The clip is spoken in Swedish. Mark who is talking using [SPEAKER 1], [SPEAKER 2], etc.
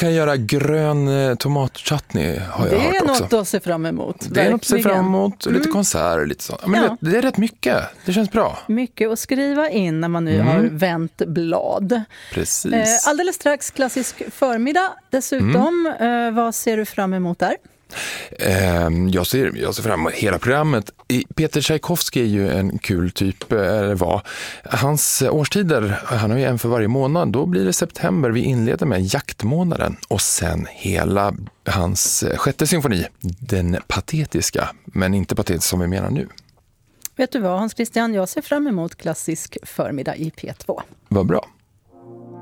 [SPEAKER 1] kan göra grön tomatchutney, har jag hört också.
[SPEAKER 2] Det är något att se fram emot.
[SPEAKER 1] Det är något att se fram emot, lite konserter, lite så. Men det är rätt mycket, det känns bra.
[SPEAKER 2] Mycket att skriva in när man nu har vänt blad.
[SPEAKER 1] Precis.
[SPEAKER 2] Alldeles strax klassisk förmiddag dessutom. Vad ser du fram emot där?
[SPEAKER 1] Jag ser fram emot hela programmet. Peter Tchaikovsky är ju en kul typ, eller vad. Hans årstider, han har ju en för varje månad. Då blir det september, vi inleder med jaktmånaden. Och sen hela hans sjätte symfoni, den patetiska, men inte patetisk som vi menar nu.
[SPEAKER 2] Vet du vad, Hans Christian, jag ser fram emot klassisk förmiddag i P2.
[SPEAKER 1] Vad bra.